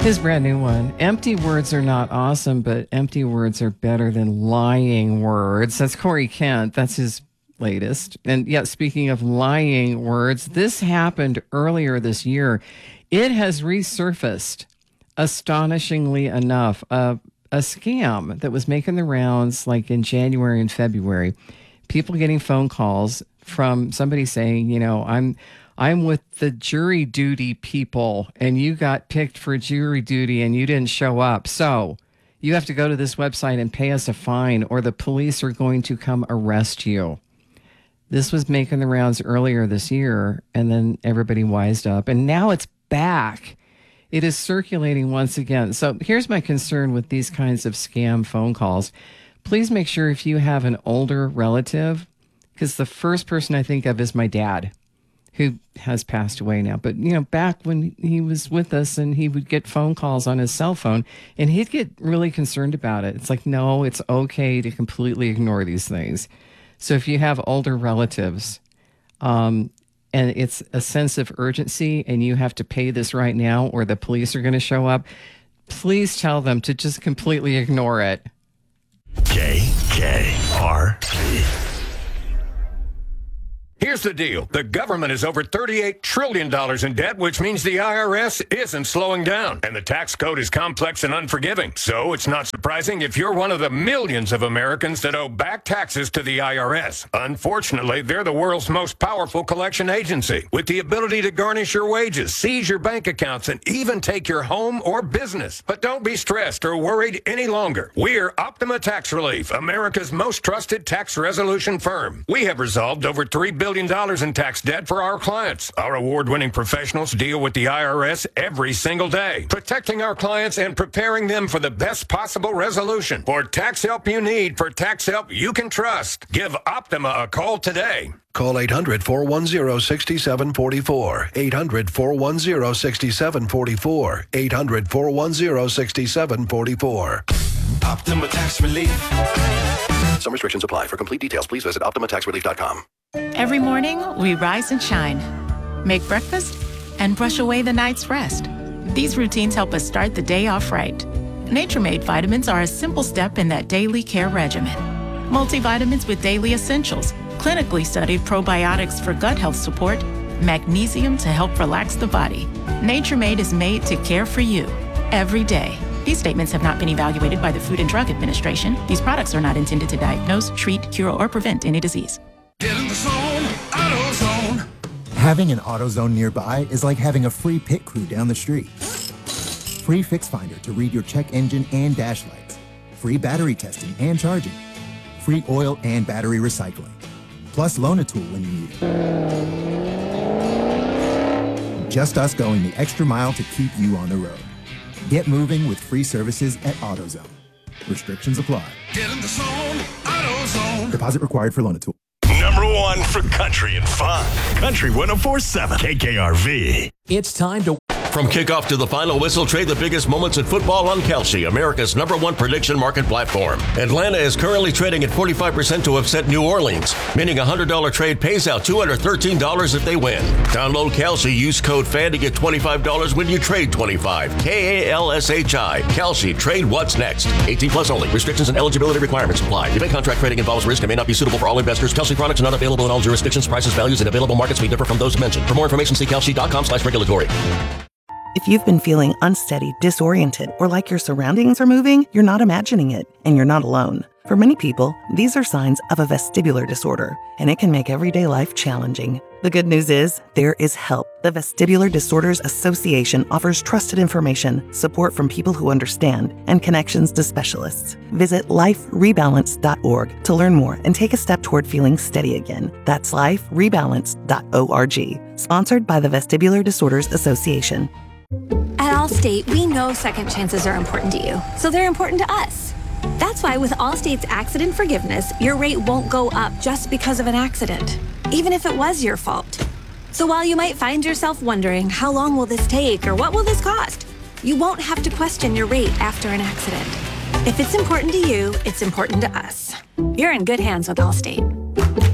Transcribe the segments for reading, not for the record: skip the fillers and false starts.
His brand new one. Empty words are not awesome, but empty words are better than lying words. That's Corey Kent. That's his latest. And yet, speaking of lying words, this happened earlier this year. It has resurfaced, astonishingly enough, a scam that was making the rounds like in January and February. People getting phone calls from somebody saying, you know, I'm with the jury duty people and you got picked for jury duty and you didn't show up. So you have to go to this website and pay us a fine or the police are going to come arrest you. This was making the rounds earlier this year and then everybody wised up and now it's back. It is circulating once again. So here's my concern with these kinds of scam phone calls. Please make sure if you have an older relative, because the first person I think of is my dad, who has passed away now. But, you know, back when he was with us and he would get phone calls on his cell phone and he'd get really concerned about it. It's like, no, it's okay to completely ignore these things. So if you have older relatives and it's a sense of urgency and you have to pay this right now or the police are going to show up, please tell them to just completely ignore it. KKRV. Here's the deal. The government is over $38 trillion in debt, which means the IRS isn't slowing down. And the tax code is complex and unforgiving. So it's not surprising if you're one of the millions of Americans that owe back taxes to the IRS. Unfortunately, they're the world's most powerful collection agency, with the ability to garnish your wages, seize your bank accounts, and even take your home or business. But don't be stressed or worried any longer. We're Optima Tax Relief, America's most trusted tax resolution firm. We have resolved over $3 billion in tax debt for our clients. Our award-winning professionals deal with the IRS every single day, protecting our clients and preparing them for the best possible resolution. For tax help you need, for tax help you can trust, give Optima a call today. Call 800-410-6744. 800-410-6744. 800-410-6744. Optima Tax Relief. Some restrictions apply. For complete details, please visit OptimaTaxRelief.com. Every morning, we rise and shine, make breakfast, and brush away the night's rest. These routines help us start the day off right. Nature-Made vitamins are a simple step in that daily care regimen. Multivitamins with daily essentials, clinically studied probiotics for gut health support, magnesium to help relax the body. Nature-Made is made to care for you every day. These statements have not been evaluated by the Food and Drug Administration. These products are not intended to diagnose, treat, cure, or prevent any disease. Get in the zone, AutoZone. Having an AutoZone nearby is like having a free pit crew down the street. Free Fix Finder to read your check engine and dash lights. Free battery testing and charging. Free oil and battery recycling. Plus loan a tool when you need it. Just us going the extra mile to keep you on the road. Get moving with free services at AutoZone. Restrictions apply. Get in the zone, AutoZone. Deposit required for loan a tool. Number one for country and fun. Country 104.7 KKRV. It's time to... From kickoff to the final whistle, trade the biggest moments in football on Kalshi, America's #1 prediction market platform. Atlanta is currently trading at 45% to upset New Orleans, meaning a $100 trade pays out $213 if they win. Download Kalshi, use code FAN to get $25 when you trade 25. KALSHI. Kalshi, trade what's next. 18 plus only. Restrictions and eligibility requirements apply. Debate contract trading involves risk and may not be suitable for all investors. Kalshi products are not available in all jurisdictions. Prices, values, and available markets may differ from those mentioned. For more information, see kalshi.com/regulatory. If you've been feeling unsteady, disoriented, or like your surroundings are moving, you're not imagining it, and you're not alone. For many people, these are signs of a vestibular disorder, and it can make everyday life challenging. The good news is, there is help. The Vestibular Disorders Association offers trusted information, support from people who understand, and connections to specialists. Visit liferebalance.org to learn more and take a step toward feeling steady again. That's liferebalance.org. Sponsored by the Vestibular Disorders Association. At Allstate, we know second chances are important to you, so they're important to us. That's why with Allstate's accident forgiveness, your rate won't go up just because of an accident, even if it was your fault. So while you might find yourself wondering, how long will this take or what will this cost? You won't have to question your rate after an accident. If it's important to you, it's important to us. You're in good hands with Allstate.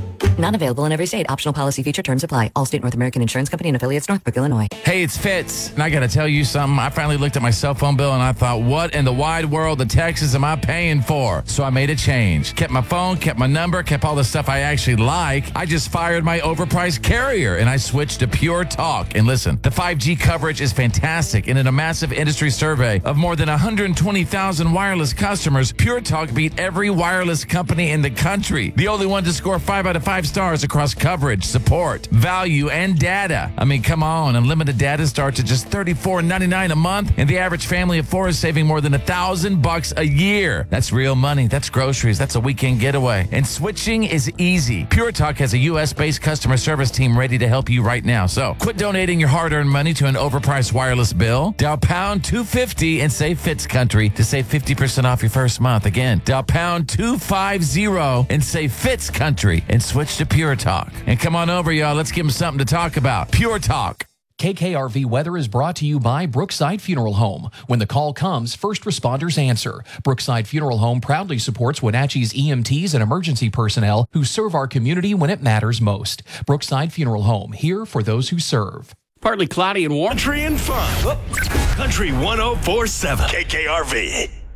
Not available in every state. Optional policy feature. Terms apply. Allstate North American Insurance Company and affiliates, Northbrook, Illinois. Hey, it's Fitz, and I got to tell you something. I finally looked at my cell phone bill, and I thought, what in the wide world of Texas am I paying for? So I made a change. Kept my phone, kept my number, kept all the stuff I actually like. I just fired my overpriced carrier, and I switched to Pure Talk. And listen, the 5G coverage is fantastic, and in a massive industry survey of more than 120,000 wireless customers, Pure Talk beat every wireless company in the country. The only one to score 5 out of 5 stars across coverage, support, value, and data. I mean, come on. Unlimited data starts at just $34.99 a month, and the average family of 4 is saving more than $1,000 a year. That's real money. That's groceries. That's a weekend getaway. And switching is easy. Pure Talk has a U.S.-based customer service team ready to help you right now. So quit donating your hard-earned money to an overpriced wireless bill. Dial pound 250 and say Fitz Country to save 50% off your first month. Again, dial pound 250 and say Fitz Country and switch to Pure Talk. And come on over, y'all. Let's give them something to talk about. Pure Talk. KKRV Weather is brought to you by Brookside Funeral Home. When the call comes, first responders answer. Brookside Funeral Home proudly supports Wenatchee's EMTs and emergency personnel who serve our community when it matters most. Brookside Funeral Home, here for those who serve. Partly cloudy and warm. Country and fun. Country 104.7 KKRV.